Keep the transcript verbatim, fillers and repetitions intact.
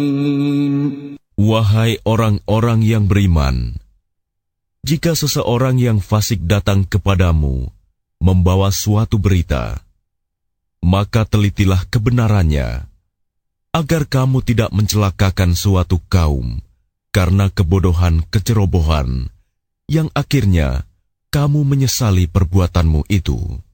Wahai orang-orang yang beriman, jika seseorang yang fasik datang kepadamu membawa suatu berita, maka telitilah kebenarannya, agar kamu tidak mencelakakan suatu kaum karena kebodohan kecerobohan, yang akhirnya kamu menyesali perbuatanmu itu.